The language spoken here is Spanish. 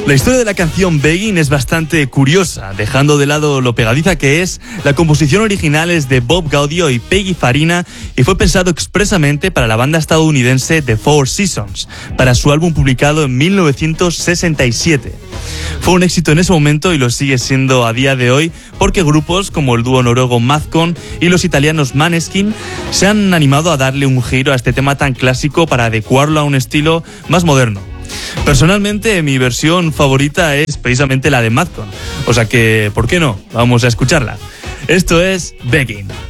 La historia de la canción Begging es bastante curiosa, dejando de lado lo pegadiza que es. La composición original es de Bob Gaudio y Peggy Farina y fue pensado expresamente para la banda estadounidense The Four Seasons, para su álbum publicado en 1967. Fue un éxito en ese momento y lo sigue siendo a día de hoy porque grupos como el dúo noruego Madcon y los italianos Maneskin se han animado a darle un giro a este tema tan clásico para adecuarlo a un estilo más moderno. Personalmente, mi versión favorita es precisamente la de Madcon, o sea que, ¿por qué no? Vamos a escucharla. Esto es Begging.